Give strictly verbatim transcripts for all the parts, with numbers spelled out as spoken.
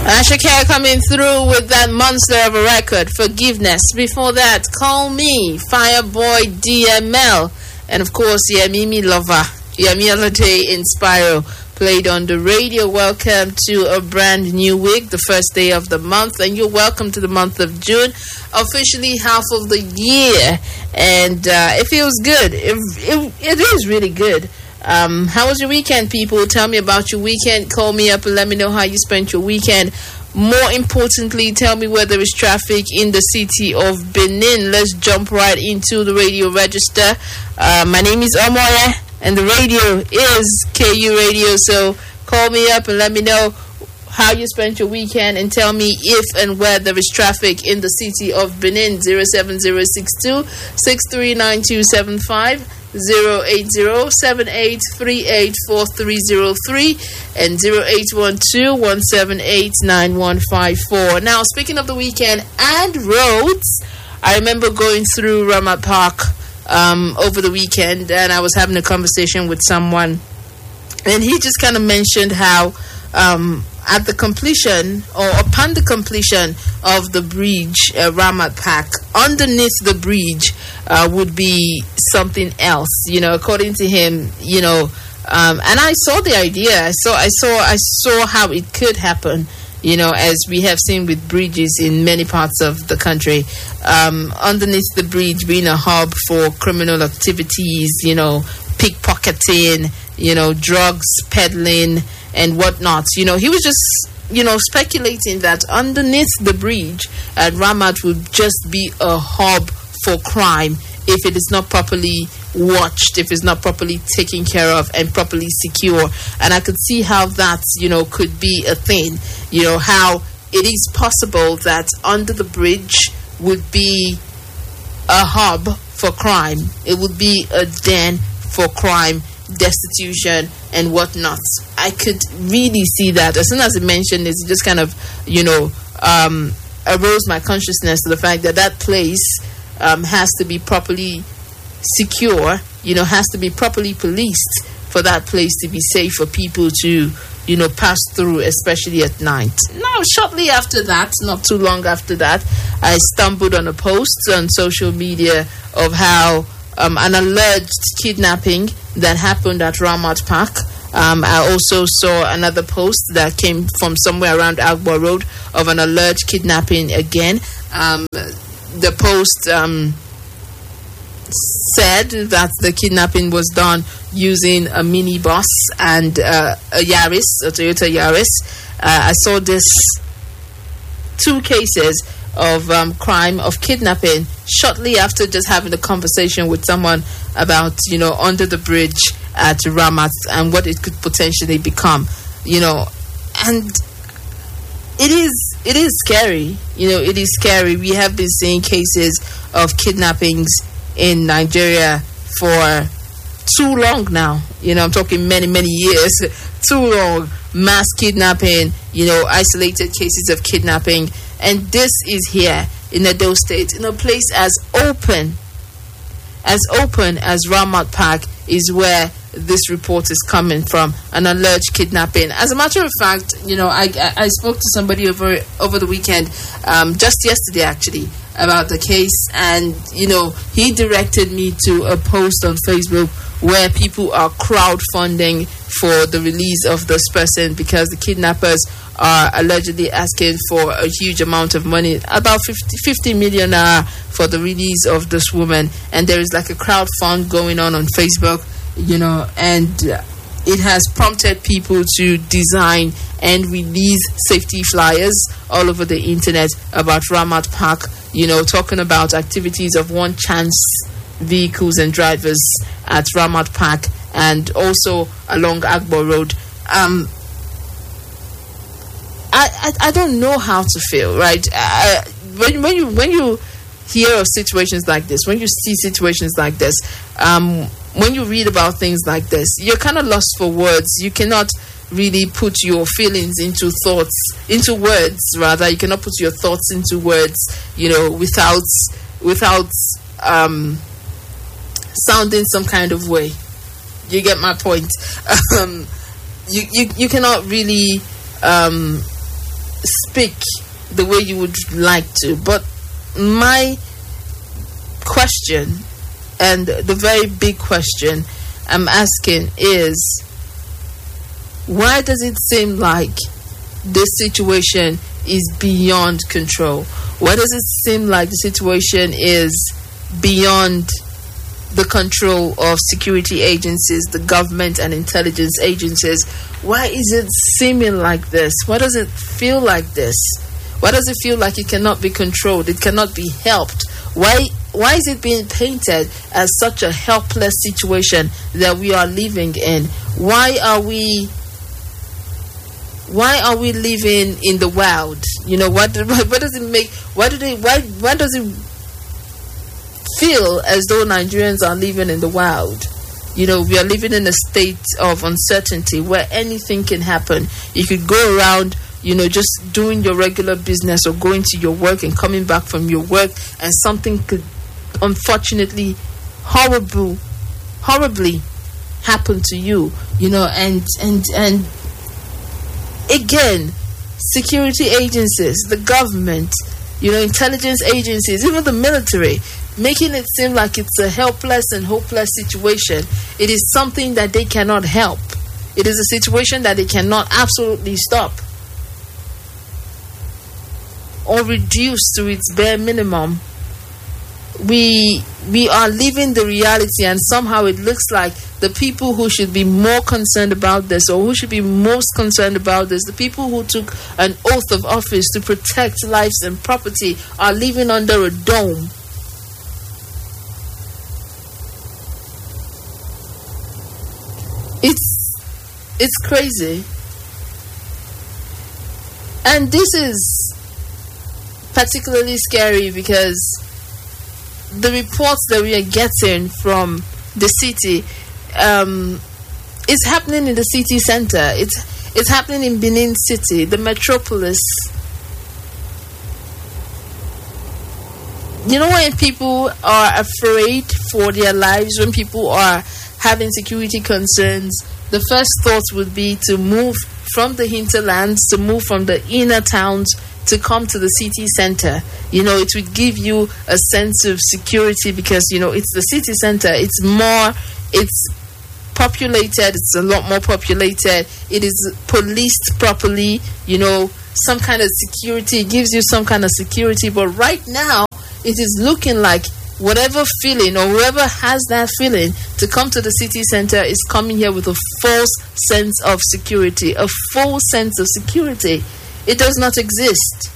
Ashake coming through with that monster of a record, Forgiveness. Before that, Call Me, Fireboy D M L, and of course, Yamimi Lover, Yami Alade in Spyro, played on the radio. Welcome to a brand new week, the first day of the month, and you're welcome to the month of June, officially half of the year, and uh, it feels good. It, it, it is really good. Um, how was your weekend, people? Tell me about your weekend. Call me up and let me know how you spent your weekend. More importantly, tell me where there is traffic in the city of Benin. Let's jump right into the radio register. Uh, my name is Omoya, and the radio is K U Radio. So call me up and let me know how you spent your weekend, and tell me if and where there is traffic in the city of Benin. Zero seven zero six two six three nine two seven five. zero eight zero seven eight three eight four three zero three and zero eight one two one seven eight nine one five four. Now, speaking of the weekend and roads, I remember going through Ramat Park um, over the weekend, and I was having a conversation with someone, and he just kind of mentioned how um, at the completion or upon the completion of the bridge, uh, Ramat Park, underneath the bridge uh, would be something else, you know, according to him, you know, um, and I saw the idea. I saw, I saw, I saw how it could happen, you know, as we have seen with bridges in many parts of the country, um, underneath the bridge being a hub for criminal activities, you know, pickpocketing, you know, drugs peddling and whatnot. You know, he was just, you know, speculating that underneath the bridge at Ramat would just be a hub for crime if it is not properly watched, if it's not properly taken care of and properly secure. And I could see how that, you know, could be a thing, you know, how it is possible that under the bridge would be a hub for crime. It would be a den for crime, destitution and whatnot. I could really see that. As soon as it mentioned this, it just kind of, you know, um, arose my consciousness to the fact that that place um, has to be properly secure, you know, has to be properly policed for that place to be safe for people to, you know, pass through, especially at night. Now, shortly after that, not too long after that, I stumbled on a post on social media of how Um, an alleged kidnapping that happened at Ramat Park. Um, I also saw another post that came from somewhere around Agbo Road of an alleged kidnapping again. Um, the post um, said that the kidnapping was done using a minibus and uh, a Yaris, a Toyota Yaris. Uh, I saw this two cases of um, crime of kidnapping shortly after just having a conversation with someone about, you know, under the bridge at Ramat and what it could potentially become, you know, and it is it is scary, you know, it is scary. We have been seeing cases of kidnappings in Nigeria for too long now, you know, I'm talking many many years, too long. Mass kidnapping, you know, isolated cases of kidnapping. And this is here in Edo State, in a place as open, as open as Ramat Park is where this report is coming from, an alleged kidnapping. As a matter of fact, you know, I I, I spoke to somebody over over the weekend, um, just yesterday actually, about the case, and you know, he directed me to a post on Facebook where people are crowdfunding for the release of this person because the kidnappers are allegedly asking for a huge amount of money, about fifty, fifty million uh, for the release of this woman. And there is like a crowd fund going on on Facebook, you know, and it has prompted people to design and release safety flyers all over the internet about Ramat Park, you know, talking about activities of one chance vehicles and drivers at Ramat Park and also along Agbo Road. Um, I, I I don't know how to feel, right? Uh, when when you when you hear of situations like this, when you see situations like this, um, when you read about things like this, you're kind of lost for words. You cannot really put your feelings into thoughts, into words, rather. You cannot put your thoughts into words, you know, without without um, sounding some kind of way. You get my point. Um, you, you you cannot really um, speak the way you would like to. But my question, and the very big question I'm asking, is why does it seem like this situation is beyond control? Why does it seem like the situation is beyond the control of security agencies, the government and intelligence agencies? Why is it seeming like this? Why does it feel like this? Why does it feel like it cannot be controlled? It cannot be helped? Why why is it being painted as such a helpless situation that we are living in? Why are we why are we living in the wild? You know, what what does it make why do they why why does it feel as though Nigerians are living in the wild? You know, we are living in a state of uncertainty where anything can happen. You could go around, you know, just doing your regular business or going to your work and coming back from your work, and something could unfortunately horrible horribly happen to you, you know, and and and again, security agencies, the government, you know, intelligence agencies, even the military, making it seem like it's a helpless and hopeless situation. It is something that they cannot help. It is a situation that they cannot absolutely stop or reduce to its bare minimum. We we are living the reality, and somehow it looks like the people who should be more concerned about this, or who should be most concerned about this, the people who took an oath of office to protect lives and property, are living under a dome. It's it's crazy. And this is particularly scary because the reports that we are getting from the city um, is happening in the city center. It's it's happening in Benin City, the metropolis. You know, when people are afraid for their lives, when people are having security concerns, the first thought would be to move from the hinterlands, to move from the inner towns, to come to the city center. You know, it would give you a sense of security because, you know, it's the city center. It's more, it's populated. It's a lot more populated. It is policed properly. You know, some kind of security. It gives you some kind of security. But right now, it is looking like whatever feeling, or whoever has that feeling to come to the city center, is coming here with a false sense of security. A false sense of security. It does not exist.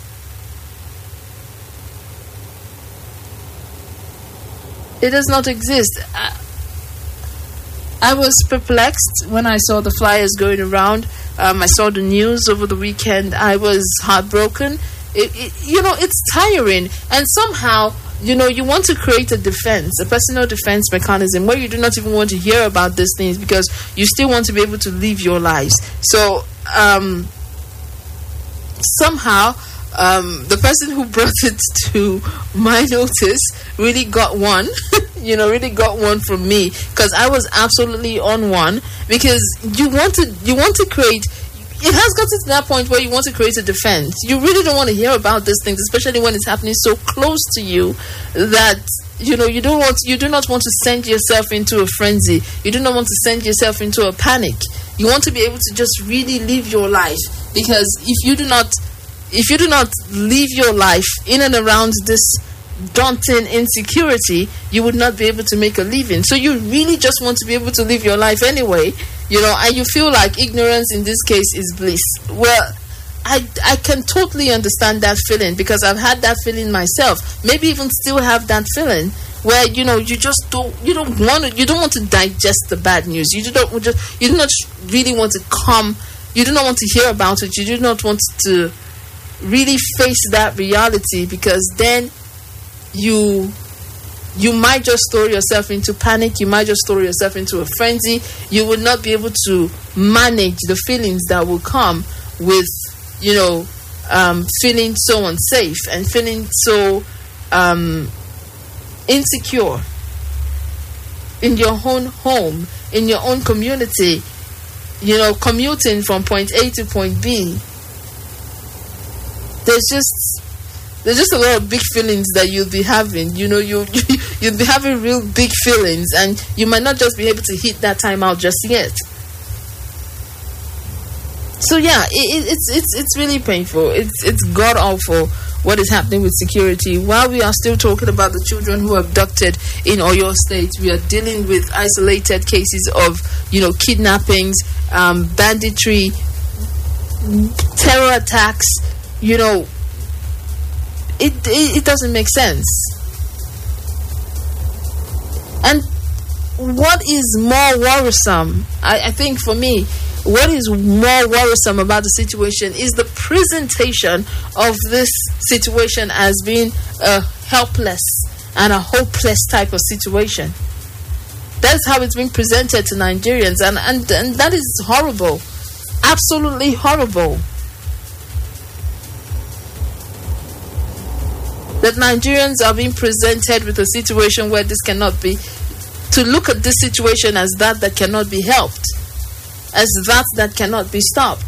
It does not exist. I, I was perplexed when I saw the flyers going around. Um, I saw the news over the weekend. I was heartbroken. It, it, you know, it's tiring. And somehow, you know, you want to create a defense, a personal defense mechanism where you do not even want to hear about these things because you still want to be able to live your lives. So, um... somehow um, the person who brought it to my notice really got one you know really got one from me, because I was absolutely on one. Because you want to you want to create, it has gotten to that point where you want to create a defense. You really don't want to hear about these things, especially when it's happening so close to you, that you know you don't want you do not want to send yourself into a frenzy. You do not want to send yourself into a panic. You want to be able to just really live your life, because if you do not If you do not live your life in and around this daunting insecurity, you would not be able to make a living. So you really just want to be able to live your life anyway, you know, and you feel like ignorance in this case is bliss. Well, I, I can totally understand that feeling, because I've had that feeling myself. Maybe even still have that feeling where, you know, you just don't you don't want to you don't want to digest the bad news. You don't just you do not really want to come. You do not want to hear about it. You do not want to really face that reality, because then you you might just throw yourself into panic. You might just throw yourself into a frenzy. You will not be able to manage the feelings that will come with, you know, um, feeling so unsafe and feeling so um, insecure in your own home, in your own community, you know, commuting from point A to point B. there's just there's just a lot of big feelings that you'll be having. You know, you you'll be having real big feelings, and you might not just be able to hit that time out just yet. So yeah, it, it's it's it's really painful. It's it's god awful what is happening with security. While we are still talking about the children who are abducted in Oyo State, we are dealing with isolated cases of, you know, kidnappings, um, banditry, terror attacks. You know, it, it it doesn't make sense. And what is more worrisome, I, I think for me, what is more worrisome about the situation is the presentation of this situation as being a helpless and a hopeless type of situation. That's how it's being presented to Nigerians, and, and, and that is horrible. Absolutely horrible. That Nigerians are being presented with a situation where this cannot be, to look at this situation as that that cannot be helped, as that that cannot be stopped.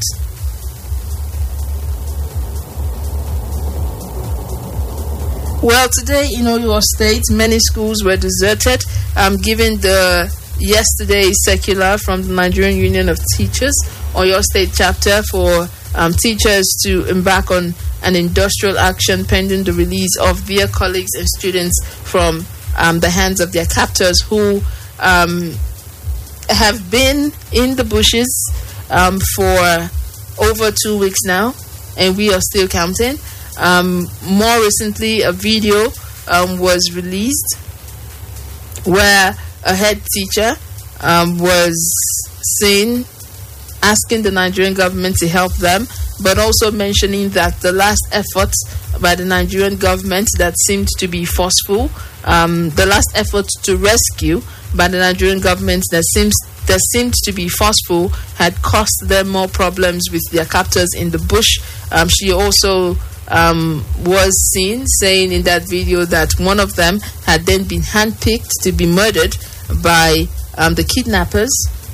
Well, today in Oyo State, many schools were deserted, um, given the yesterday circular from the Nigerian Union of Teachers, Oyo State chapter, for um, teachers to embark on an industrial action pending the release of their colleagues and students from um, the hands of their captors, who um, have been in the bushes um, for over two weeks now, and we are still counting. Um, more recently, a video um, was released where a head teacher um, was seen asking the Nigerian government to help them, but also mentioning that the last efforts by the Nigerian government that seemed to be forceful, um, the last effort to rescue by the Nigerian government that seems that seemed to be forceful had cost them more problems with their captors in the bush. Um, she also um, was seen saying in that video that one of them had then been handpicked to be murdered by um, the kidnappers.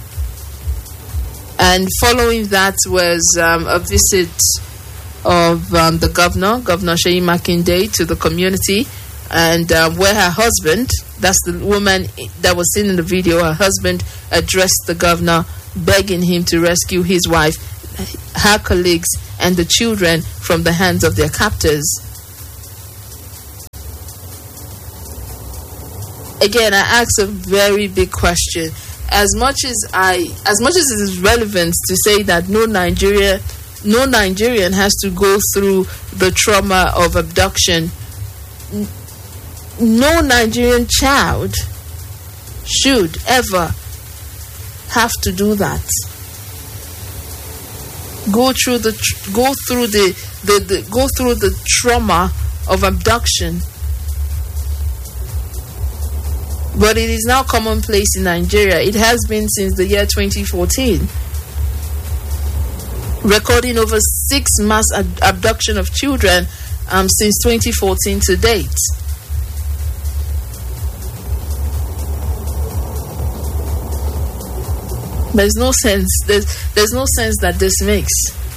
And following that was um, a visit of um, the governor, Governor Seyi Makinde, to the community, and uh, where her husband, that's the woman that was seen in the video, her husband addressed the governor, begging him to rescue his wife, her colleagues, and the children from the hands of their captors. Again, I ask a very big question. As much as I, as much as it is relevant to say that no Nigeria, no Nigerian has to go through the trauma of abduction, no Nigerian child should ever have to do that. Go through the tr- go through the, the, the go through the trauma of abduction. But it is now commonplace in Nigeria. It has been since the year twenty fourteen. Recording over six mass ad- abduction of children um, since twenty fourteen to date. There's no sense. There's, there's no sense that this makes.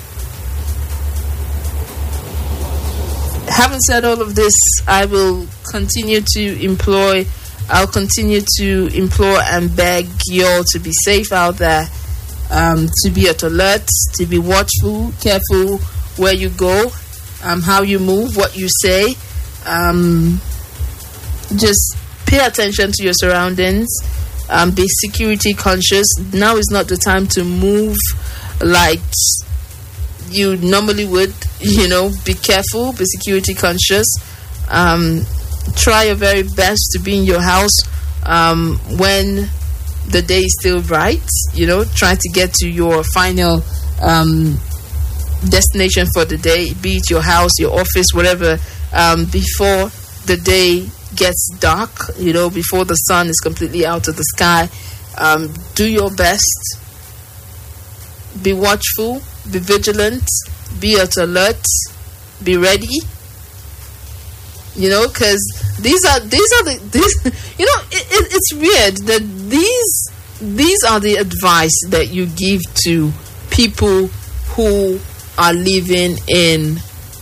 Having said all of this, I will continue to employ I'll continue to implore and beg you all to be safe out there, um, to be at alert, to be watchful, careful where you go, um, how you move, what you say. Um, just pay attention to your surroundings. Um, be security conscious. Now is not the time to move like you normally would. You know, be careful, be security conscious. Um, Try your very best to be in your house um, when the day is still bright. You know, try to get to your final um, destination for the day, be it your house, your office, whatever, um, before the day gets dark, you know, before the sun is completely out of the sky. Um, do your best. Be watchful, be vigilant, be at alert, be ready. You know, because these are these are the these. You know, it, it, it's weird that these these are the advice that you give to people who are living in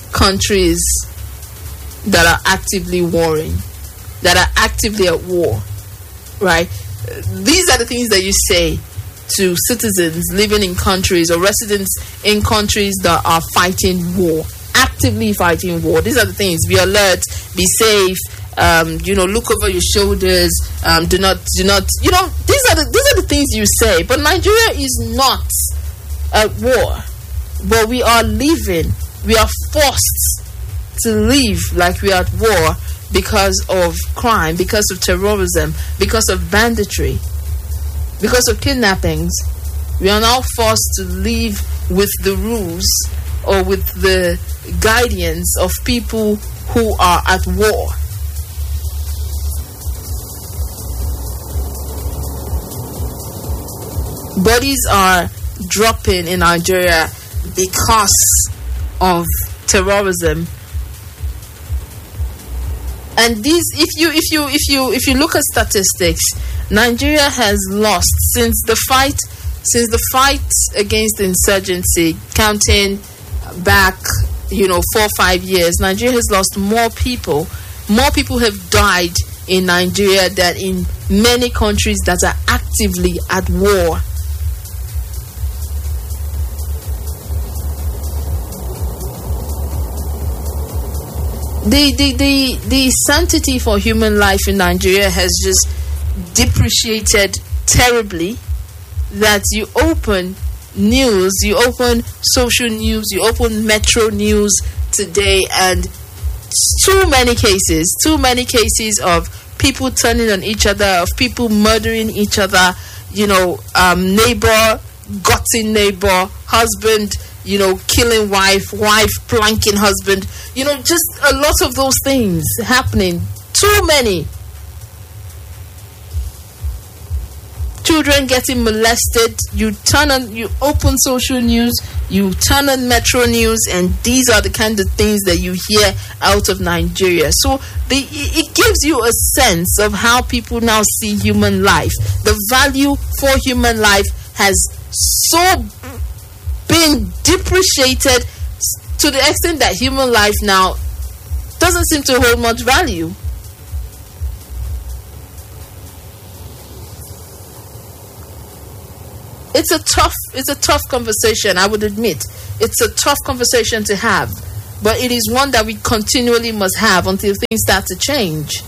countries that are actively warring, that are actively at war, right? These are the things that you say to citizens living in countries or residents in countries that are fighting war, actively fighting war. These are the things: be alert, be safe. Um, you know, look over your shoulders. Um, do not, do not. You know, these are the these are the things you say. But Nigeria is not at war, but we are living. We are forced to live like we are at war because of crime, because of terrorism, because of banditry, because of kidnappings. We are now forced to live with the rules or with the guidance of people who are at war. Bodies are dropping in Nigeria because of terrorism. And these, if you if you if you if you look at statistics, Nigeria has lost since the fight since the fight against insurgency, counting back, you know, four or five years, Nigeria has lost more people. More people have died in Nigeria than in many countries that are actively at war. The, the, the, the sanctity for human life in Nigeria has just depreciated terribly, that you open news, you open social news, you open Metro News today, and too many cases, too many cases of people turning on each other, of people murdering each other, you know, um, neighbor, gutting neighbor, husband, you know, killing wife, wife planking husband, you know, just a lot of those things happening. Too many. Children getting molested. You turn on, you open social news, you turn on Metro News, and these are the kind of things that you hear out of Nigeria. So the, it gives you a sense of how people now see human life. The value for human life has so been depreciated to the extent that human life now doesn't seem to hold much value. It's a tough, it's a tough conversation, I would admit. It's a tough conversation to have, but it is one that we continually must have until things start to change.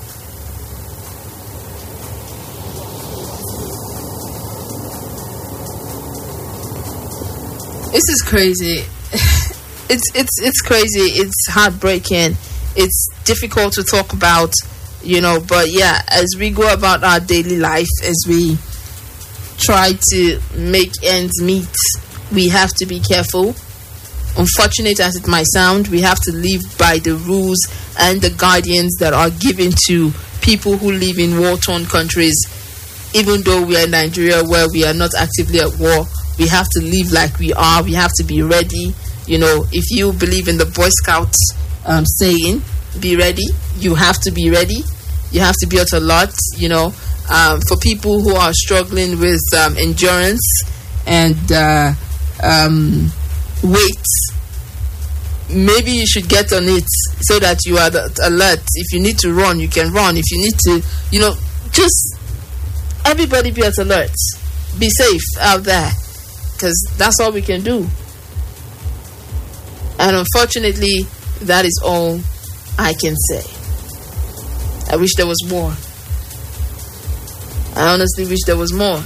This is crazy. It's it's it's crazy. It's heartbreaking. It's difficult to talk about, you know. But yeah, as we go about our daily life, as we try to make ends meet, we have to be careful. Unfortunate as it might sound, we have to live by the rules and the guardians that are given to people who live in war-torn countries. Even though we are in Nigeria, where we are not actively at war, we have to live like we are. We have to be ready. You know, if you believe in the Boy Scouts um, saying, be ready, you have to be ready. You have to be at alert, you know. Um, for people who are struggling with um, endurance and uh, um, weight, maybe you should get on it so that you are alert. If you need to run, you can run. If you need to, you know, just everybody be at alert. Be safe out there, because that's all we can do. And unfortunately, that is all I can say. I wish there was more. I honestly wish there was more.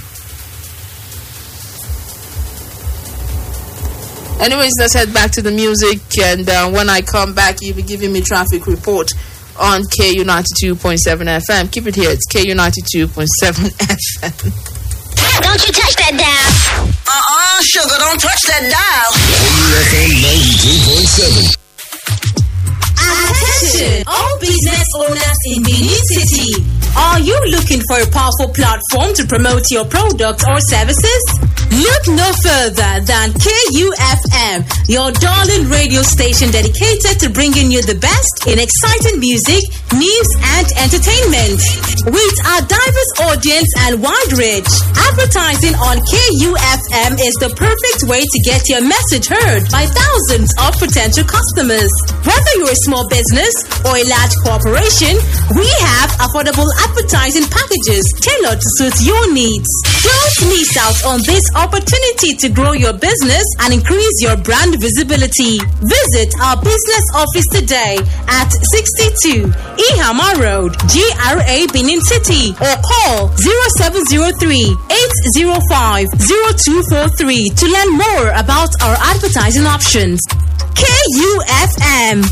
Anyways, let's head back to the music, and uh, when I come back, you'll be giving me traffic report on K U ninety-two point seven F M. Keep it here. It's K U ninety-two point seven F M. Don't you touch that dial. Uh-uh, sugar, don't touch that dial. K U F M ninety-two point seven. Attention, all business owners in Benin City. Are you looking for a powerful platform to promote your products or services? Look no further than K U F M, your darling radio station dedicated to bringing you the best in exciting music, news, and entertainment. With our diverse audience and wide reach, advertising on K U F M is the perfect way to get your message heard by thousands of potential customers. Whether you're a small business or a large corporation, we have affordable advertising packages tailored to suit your needs. Don't miss out on this opportunity to grow your business and increase your brand visibility. Visit our business office today at sixty-two Ihama Road, G R A, Benin City, or call zero seven zero three, eight zero five, zero two four three to learn more about our advertising options. K U F M,